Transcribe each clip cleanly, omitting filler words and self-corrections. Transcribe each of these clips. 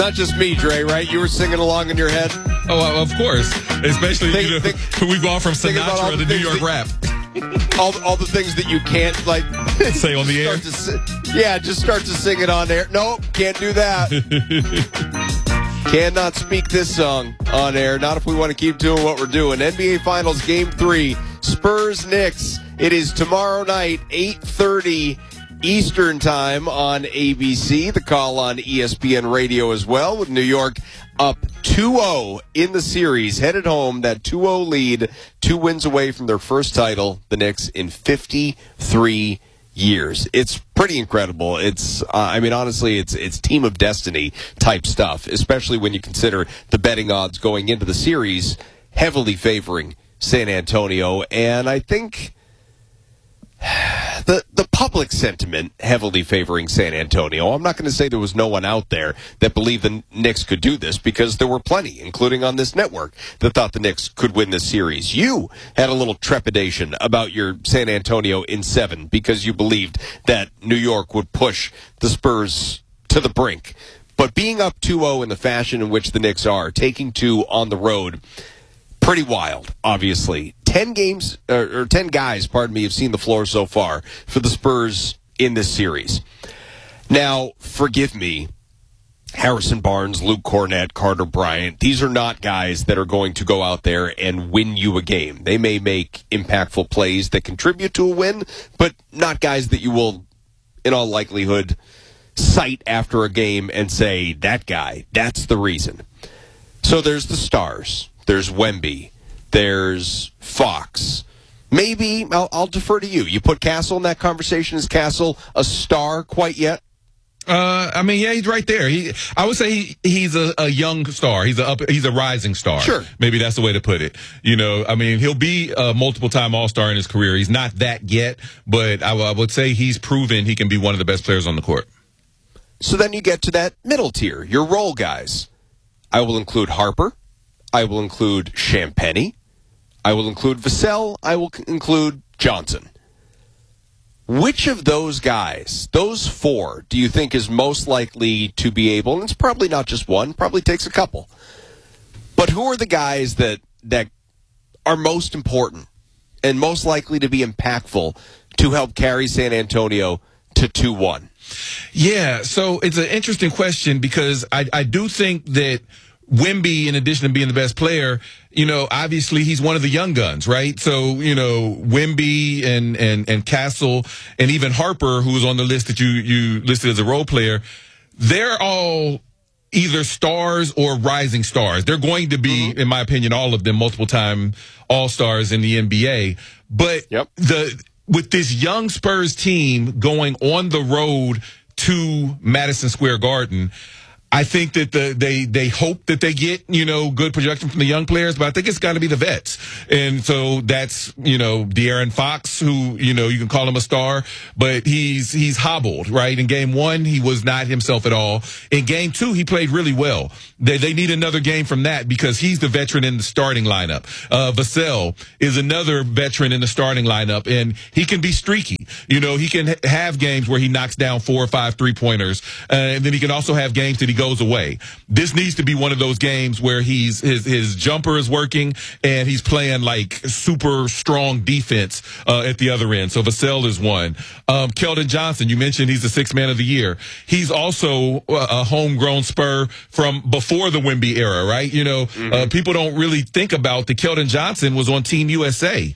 not just me, Dre, right? You were singing along in your head. Oh, of course. Especially, we've gone from Sinatra to New York rap. All the things that you can't, like, say on the air. Just start to sing it on air. Nope, can't do that. Cannot speak this song on air. Not if we want to keep doing what we're doing. NBA Finals Game 3, Spurs-Knicks. It is tomorrow night, 8:30 Eastern Time on ABC. The call on ESPN Radio as well, with New York up 2-0 in the series. Headed home, that 2-0 lead, 2 wins away from their first title, the Knicks, in 53 years. It's pretty incredible. It's, honestly, it's team of destiny type stuff, especially when you consider the betting odds going into the series heavily favoring San Antonio. And I think the public sentiment heavily favoring San Antonio. I'm not going to say there was no one out there that believed the Knicks could do this, because there were plenty, including on this network, that thought the Knicks could win this series. You had a little trepidation about your San Antonio in 7 because you believed that New York would push the Spurs to the brink. But being up 2-0 in the fashion in which the Knicks are, taking 2 on the road, pretty wild, obviously. 10 guys, have seen the floor so far for the Spurs in this series. Now, forgive me, Harrison Barnes, Luke Cornett, Carter Bryant, these are not guys that are going to go out there and win you a game. They may make impactful plays that contribute to a win, but not guys that you will, in all likelihood, cite after a game and say, that guy, that's the reason. So there's the stars. There's Wemby. There's Fox. Maybe I'll defer to you. You put Castle in that conversation. Is Castle a star quite yet? He's right there. I would say he's a young star. He's a rising star. Sure. Maybe that's the way to put it. He'll be a multiple-time All-Star in his career. He's not that yet, but I would say he's proven he can be one of the best players on the court. So then you get to that middle tier, your role guys. I will include Harper. I will include Champagnie. I will include Vassell. I will include Johnson. Which of those guys, those 4, do you think is most likely to be able, and it's probably not just one, probably takes a couple, but who are the guys that are most important and most likely to be impactful to help carry San Antonio to 2-1? Yeah, so it's an interesting question, because I do think that Wemby, in addition to being the best player, obviously he's one of the young guns, right? So, Wemby and Castle and even Harper, who was on the list that you listed as a role player, they're all either stars or rising stars. They're going to be, in my opinion, all of them multiple-time All-Stars in the NBA. But with this young Spurs team going on the road to Madison Square Garden, I think that they hope that they get, good projection from the young players, but I think it's got to be the vets. And so that's, De'Aaron Fox, who, you can call him a star, but he's hobbled, right? In game 1, he was not himself at all. In game 2, he played really well. They need another game from that, because he's the veteran in the starting lineup. Vassell is another veteran in the starting lineup, and he can be streaky. He can have games where he knocks down 4 or 5 3-pointers, and then he can also have games that he goes away. This needs to be one of those games where his jumper is working and he's playing like super strong defense at the other end. So Vassell is one. Keldon Johnson, you mentioned he's the 6th man of the year. He's also a homegrown Spur from before the Wemby era, right? People don't really think about that Keldon Johnson was on Team USA,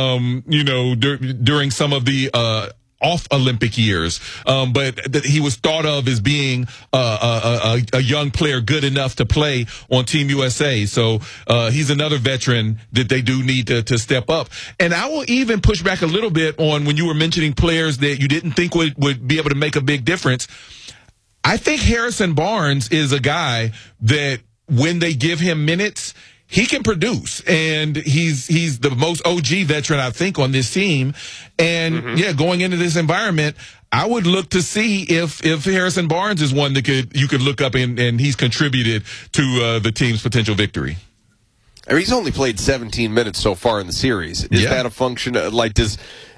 during some of the off Olympic years, but he was thought of as being a young player good enough to play on Team USA. So he's another veteran that they do need to step up. And I will even push back a little bit on when you were mentioning players that you didn't think would be able to make a big difference. I think Harrison Barnes is a guy that when they give him minutes, he can produce, and he's the most OG veteran, I think, on this team. And going into this environment, I would look to see if Harrison Barnes is one that you could look up and he's contributed to the team's potential victory. He's only played 17 minutes so far in the series. Is that a function of,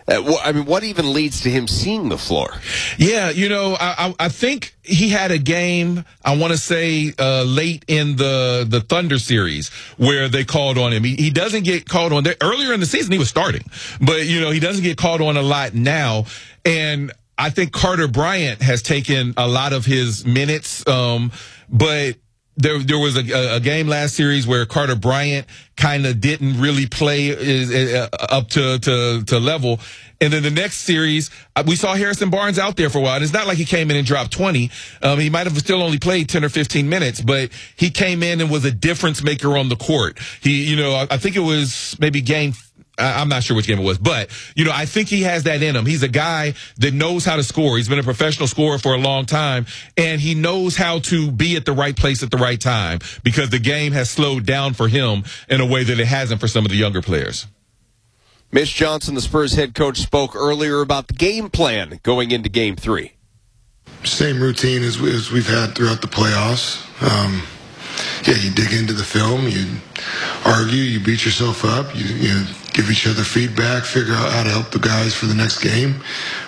I mean, what even leads to him seeing the floor? Yeah, I think he had a game, I want to say, late in the Thunder series where they called on him. He doesn't get called on there. Earlier in the season, he was starting, but, he doesn't get called on a lot now. And I think Carter Bryant has taken a lot of his minutes, but there was a game last series where Carter Bryant kind of didn't really play up to level. And then the next series, we saw Harrison Barnes out there for a while. And it's not like he came in and dropped 20. He might have still only played 10 or 15 minutes, but he came in and was a difference maker on the court. I think it was maybe I'm not sure which game it was, but, I think he has that in him. He's a guy that knows how to score. He's been a professional scorer for a long time, and he knows how to be at the right place at the right time because the game has slowed down for him in a way that it hasn't for some of the younger players. Mitch Johnson, the Spurs head coach, spoke earlier about the game plan going into Game 3. Same routine as we've had throughout the playoffs. You dig into the film, you argue, you beat yourself up, you give each other feedback, figure out how to help the guys for the next game.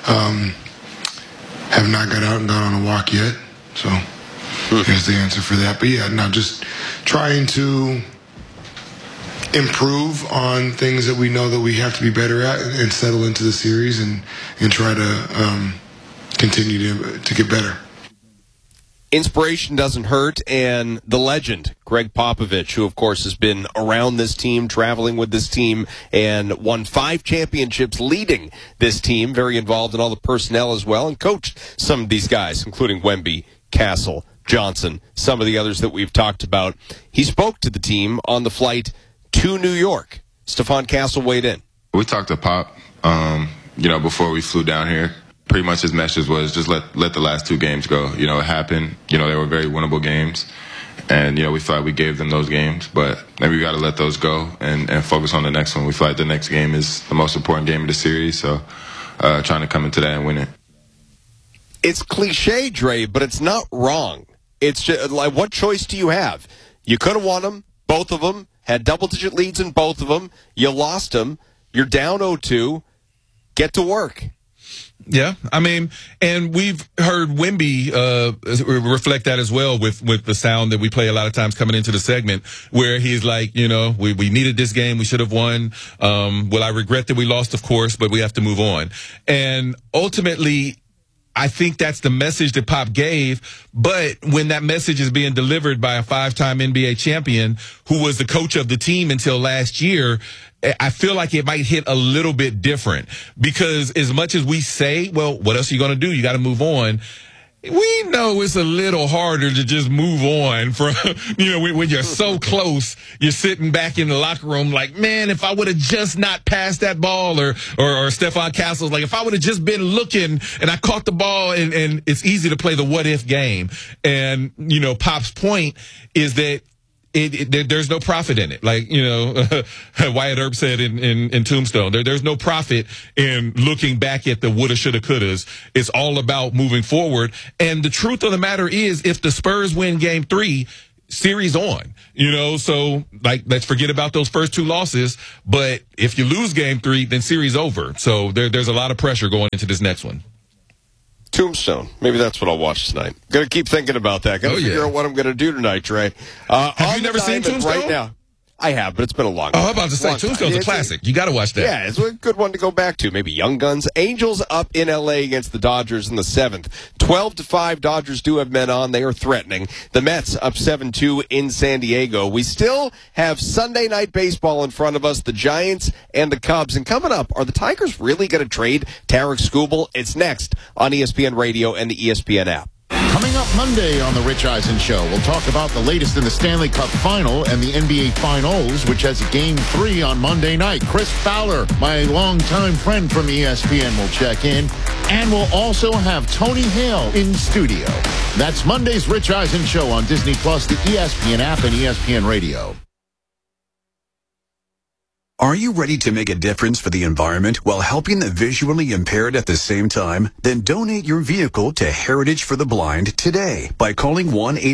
Have not got out and gone on a walk yet, so here's the answer for that. But just trying to improve on things that we know that we have to be better at and settle into the series and try to continue to get better. Inspiration doesn't hurt, and the legend, Greg Popovich, who, of course, has been around this team, traveling with this team, and won 5 championships leading this team, very involved in all the personnel as well, and coached some of these guys, including Wemby, Castle, Johnson, some of the others that we've talked about. He spoke to the team on the flight to New York. Stephon Castle weighed in. We talked to Pop, before we flew down here. Pretty much his message was just let the last 2 games go. It happened. They were very winnable games. And, we thought we gave them those games. But maybe we got to let those go and focus on the next one. We feel like the next game is the most important game of the series. So trying to come into that and win it. It's cliche, Dre, but it's not wrong. It's just like, what choice do you have? You could have won them, both of them, had double-digit leads in both of them. You lost them. You're down 0-2. Get to work. Yeah, and we've heard Wemby reflect that as well with the sound that we play a lot of times coming into the segment, where he's like, we needed this game, we should have won. I regret that we lost, of course, but we have to move on. And ultimately, I think that's the message that Pop gave, but when that message is being delivered by a 5-time NBA champion who was the coach of the team until last year, I feel like it might hit a little bit different because as much as we say, well, what else are you going to do? You got to move on. We know it's a little harder to just move on from, when you're so close, you're sitting back in the locker room like, man, if I would have just not passed that ball or Stephon Castle's like, if I would have just been looking and I caught the ball and it's easy to play the what if game. And, Pop's point is that there's no profit in it. Like, Wyatt Earp said in Tombstone, there's no profit in looking back at the woulda, shoulda, couldas. It's all about moving forward. And the truth of the matter is, if the Spurs win Game 3, series on, so let's forget about those first 2 losses. But if you lose Game 3, then series over. So there's a lot of pressure going into this next one. Tombstone. Maybe that's what I'll watch tonight. Gonna keep thinking about that. Gotta figure out what I'm gonna do tonight, Trey. Have you never seen Tombstone? Right now. I have, but it's been a long time. Oh, I'm about to say, Tombstone's a classic. You got to watch that. Yeah, it's a good one to go back to. Maybe Young Guns. Angels up in L.A. against the Dodgers in the 7th. 12-5, Dodgers do have men on. They are threatening. The Mets up 7-2 in San Diego. We still have Sunday night baseball in front of us, the Giants and the Cubs. And coming up, are the Tigers really going to trade Tarek Skubal? It's next on ESPN Radio and the ESPN app. Coming up Monday on The Rich Eisen Show, we'll talk about the latest in the Stanley Cup Final and the NBA Finals, which has Game 3 on Monday night. Chris Fowler, my longtime friend from ESPN, will check in. And we'll also have Tony Hale in studio. That's Monday's Rich Eisen Show on Disney+, the ESPN app, and ESPN Radio. Are you ready to make a difference for the environment while helping the visually impaired at the same time? Then donate your vehicle to Heritage for the Blind today by calling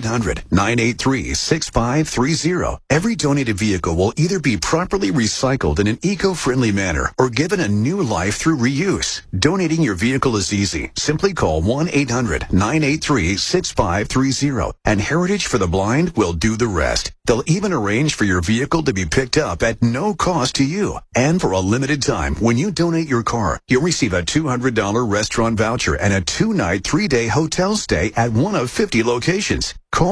1-800-983-6530. Every donated vehicle will either be properly recycled in an eco-friendly manner or given a new life through reuse. Donating your vehicle is easy. Simply call 1-800-983-6530 and Heritage for the Blind will do the rest. They'll even arrange for your vehicle to be picked up at no cost to you. And for a limited time, when you donate your car, you'll receive a $200 restaurant voucher and a 2-night, 3-day hotel stay at one of 50 locations. Call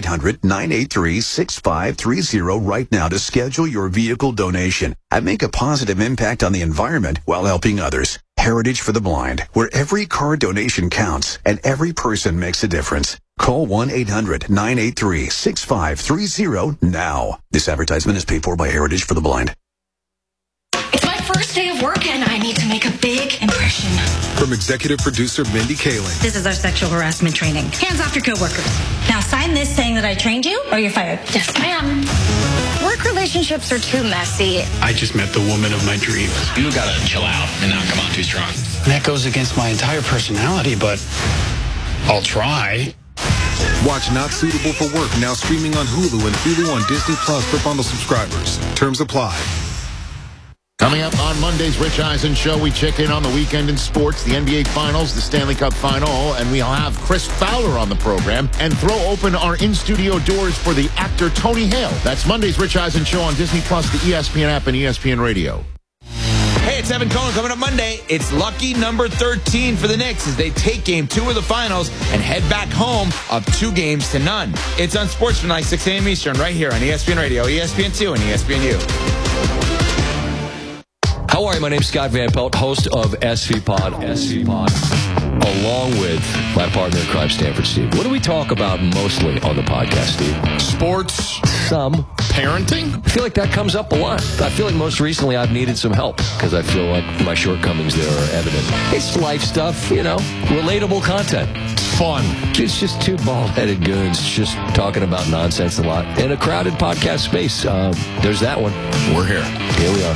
1-800-983-6530 right now to schedule your vehicle donation and make a positive impact on the environment while helping others. Heritage for the Blind, where every car donation counts and every person makes a difference. Call 1-800-983-6530 now. This advertisement is paid for by Heritage for the Blind. It's my first day of work and I need to make a big impression. From executive producer Mindy Kaling. This is our sexual harassment training. Hands off your coworkers. Now sign this saying that I trained you or you're fired. Yes, ma'am. Work relationships are too messy. I just met the woman of my dreams. You gotta chill out and not come on too strong. That goes against my entire personality, but I'll try. Watch Not Suitable for Work now streaming on Hulu and Hulu on Disney Plus for bundle subscribers. Terms apply. Coming up on Monday's Rich Eisen Show, we check in on the weekend in sports, the NBA Finals, the Stanley Cup Final, and we'll have Chris Fowler on the program and throw open our in-studio doors for the actor Tony Hale. That's Monday's Rich Eisen Show on Disney Plus, the ESPN app, and ESPN Radio. Hey, it's Evan Cohen coming up Monday. It's lucky number 13 for the Knicks as they take game 2 of the finals and head back home up 2-0. It's on Sports tonight, 6 a.m. Eastern, right here on ESPN Radio, ESPN2, and ESPNU. How are you? My name's Scott Van Pelt, host of SV Pod, along with my partner in crime, Stanford Steve. What do we talk about mostly on the podcast, Steve? Sports. Some. Parenting? I feel like that comes up a lot. I feel like most recently I've needed some help because I feel like my shortcomings there are evident. It's life stuff, relatable content. Fun. It's just two bald-headed goons just talking about nonsense a lot in a crowded podcast space. There's that one. We're here. Here we are.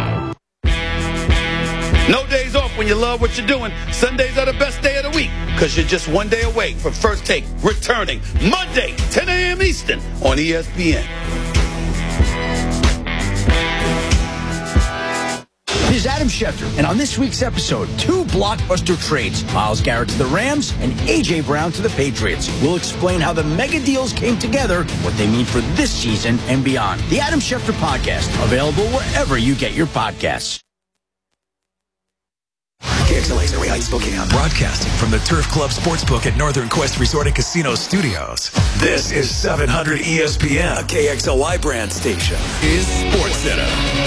No days off when you love what you're doing. Sundays are the best day of the week because you're just one day away from First Take returning Monday, 10 a.m. Eastern on ESPN. This is Adam Schefter, and on this week's episode, 2 blockbuster trades. Myles Garrett to the Rams and A.J. Brown to the Patriots. We'll explain how the mega deals came together, what they mean for this season and beyond. The Adam Schefter Podcast, available wherever you get your podcasts. KXLA's Erie Heights, Spokane, broadcasting from the Turf Club Sportsbook at Northern Quest Resort and Casino Studios. This is 700 ESPN, a KXLY brand station. Is Sports Center.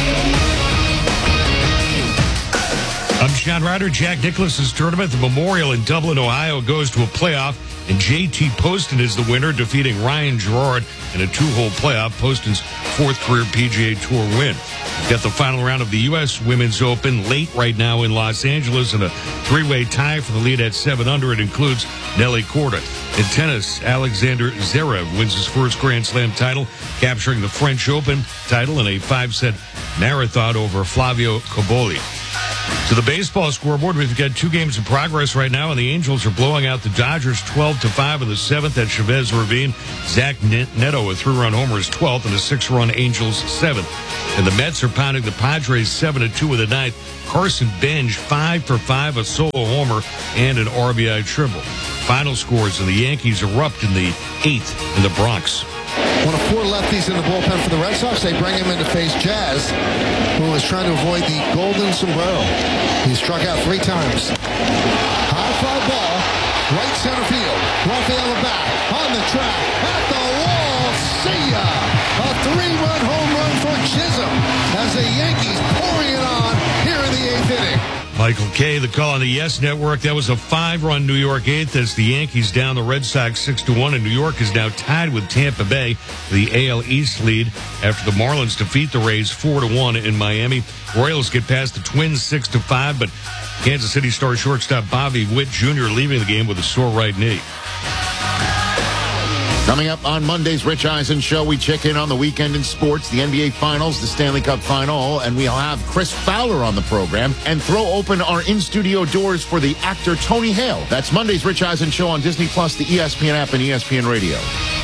I'm Sean Ryder. Jack Nicklaus's tournament, the Memorial in Dublin, Ohio, goes to a playoff, and JT Poston is the winner, defeating Ryan Gerard in a 2-hole playoff, Poston's 4th career PGA Tour win. We've got the final round of the U.S. Women's Open late right now in Los Angeles, and a 3-way tie for the lead at 7 under. It includes Nelly Korda. In tennis, Alexander Zverev wins his first Grand Slam title, capturing the French Open title in a 5-set marathon over Flavio Cobolli. To the baseball scoreboard, we've got 2 games in progress right now, and the Angels are blowing out the Dodgers 12-5 in the 7th at Chavez Ravine. Zach Neto, a 3-run homer, is 12th, and a 6-run Angels 7th. And the Mets are pounding the Padres 7-2 in the 9th. Carson Bench 5 for 5, a solo homer, and an RBI triple. Final scores, and the Yankees erupt in the 8th in the Bronx. One of 4 lefties in the bullpen for the Red Sox. They bring him in to face Jazz, who is trying to avoid the golden sombrero. He struck out 3 times. High fly ball, right center field. Rafael back on the track, at the wall. See ya! A 3-run home run for Chisholm as the Yankees pouring it on here in the 8th inning. Michael Kay, the call on the Yes Network. That was a 5-run New York 8th as the Yankees down the Red Sox 6-1, and New York is now tied with Tampa Bay for the AL East lead after the Marlins defeat the Rays 4-1 in Miami. Royals get past the Twins 6-5, but Kansas City star shortstop Bobby Witt Jr. leaving the game with a sore right knee. Coming up on Monday's Rich Eisen Show, we check in on the weekend in sports, the NBA Finals, the Stanley Cup Final, and we'll have Chris Fowler on the program and throw open our in-studio doors for the actor Tony Hale. That's Monday's Rich Eisen Show on Disney Plus, the ESPN app, and ESPN Radio.